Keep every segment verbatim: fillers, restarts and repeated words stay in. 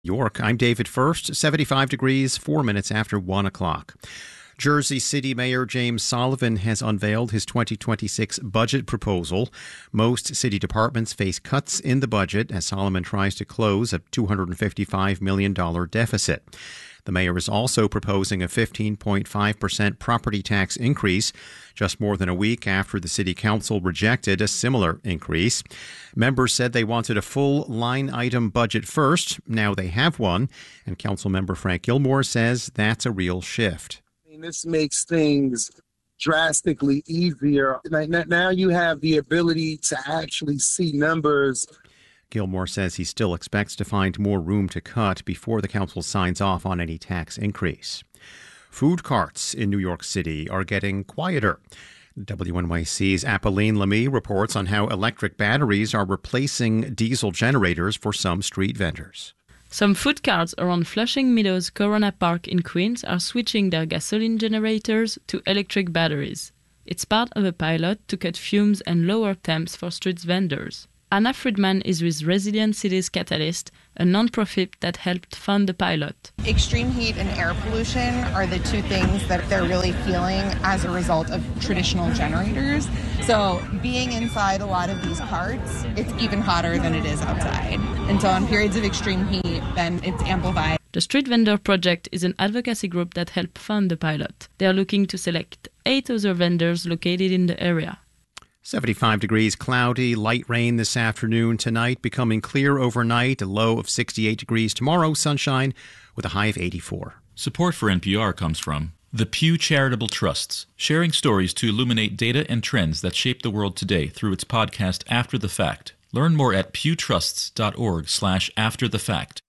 York, I'm David First, seventy-five degrees, four minutes after one o'clock. Jersey City Mayor James Sullivan has unveiled his twenty twenty-six budget proposal. Most city departments face cuts in the budget as Sullivan tries to close a two hundred fifty-five million dollars deficit. The mayor is also proposing a fifteen point five percent property tax increase, just more than a week after the city council rejected a similar increase. Members said they wanted a full line-item budget first. Now they have one, and council member Frank Gilmore says that's a real shift. I mean, this makes things drastically easier. Now you have the ability to actually see numbers. Gilmore says he still expects to find more room to cut before the council signs off on any tax increase. Food carts in New York City are getting quieter. W N Y C's Apolline Lamy reports on how electric batteries are replacing diesel generators for some street vendors. Some food carts around Flushing Meadows Corona Park in Queens are switching their gasoline generators to electric batteries. It's part of a pilot to cut fumes and lower temps for street vendors. Anna Friedman is with Resilient Cities Catalyst, a non-profit that helped fund the pilot. Extreme heat and air pollution are the two things that they're really feeling as a result of traditional generators. So being inside a lot of these carts, it's even hotter than it is outside. And so on periods of extreme heat, then it's amplified. The Street Vendor Project is an advocacy group that helped fund the pilot. They are looking to select eight other vendors located in the area. seventy-five degrees, cloudy, light rain this afternoon. Tonight, becoming clear overnight, a low of sixty-eight degrees. Tomorrow, sunshine with a high of eighty-four. Support for N P R comes from the Pew Charitable Trusts, sharing stories to illuminate data and trends that shape the world today through its podcast After the Fact. Learn more at pewtrusts.org slash after the fact.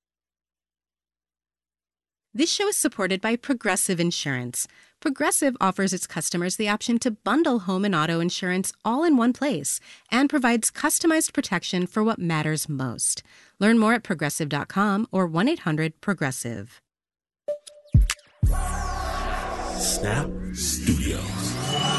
This show is supported by Progressive Insurance. Progressive offers its customers the option to bundle home and auto insurance all in one place and provides customized protection for what matters most. Learn more at progressive dot com or one eight hundred progressive. Snap Studios.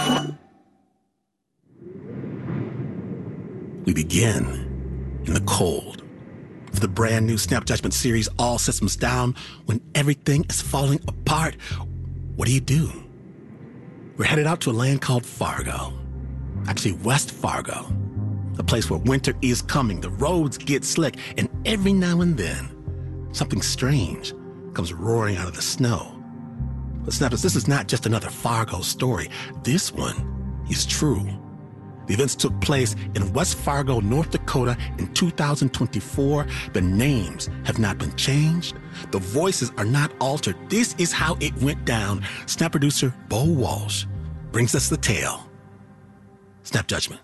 We begin in the cold. For the brand new Snap Judgment series, All Systems Down, when everything is falling apart, what do you do? We're headed out to a land called Fargo. Actually, West Fargo. A place where winter is coming, the roads get slick, and every now and then, something strange comes roaring out of the snow. But Snappers, this is not just another Fargo story. This one is true. The events took place in West Fargo, North Dakota in two thousand twenty-four. The names have not been changed. The voices are not altered. This is how it went down. Snap producer Bo Walsh brings us the tale. Snap Judgment.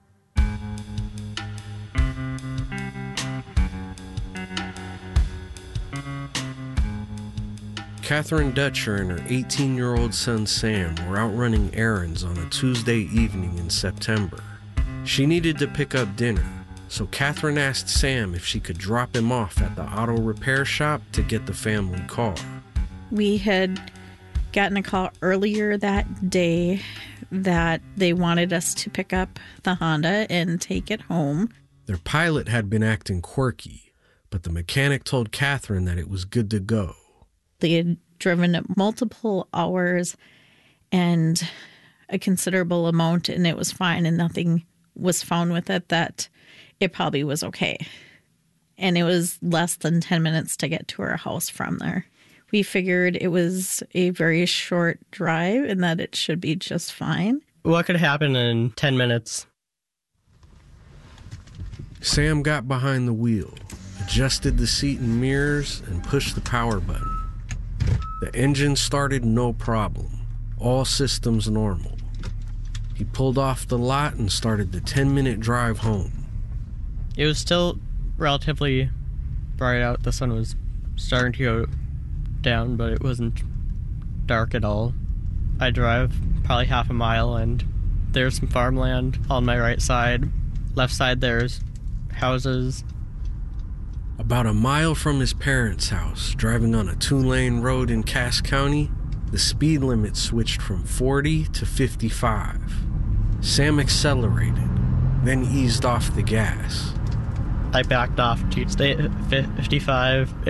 Catherine Dutcher and her eighteen-year-old son Sam were out running errands on a Tuesday evening in September. She needed to pick up dinner, so Catherine asked Sam if she could drop him off at the auto repair shop to get the family car. We had gotten a call earlier that day that they wanted us to pick up the Honda and take it home. Their pilot had been acting quirky, but the mechanic told Catherine that it was good to go. They had driven it multiple hours and a considerable amount, and it was fine, and nothing was found with it, that it probably was okay. And it was less than ten minutes to get to our house from there. We figured it was a very short drive and that it should be just fine. What could happen in ten minutes? Sam got behind the wheel, adjusted the seat and mirrors, and pushed the power button. The engine started no problem, all systems normal. He pulled off the lot and started the ten-minute drive home. It was still relatively bright out. The sun was starting to go down, but it wasn't dark at all. I drive probably half a mile, and there's some farmland on my right side. Left side, there's houses. About a mile from his parents' house, driving on a two-lane road in Cass County, the speed limit switched from forty to fifty-five. Sam accelerated, then eased off the gas. I backed off to stay at fifty-five.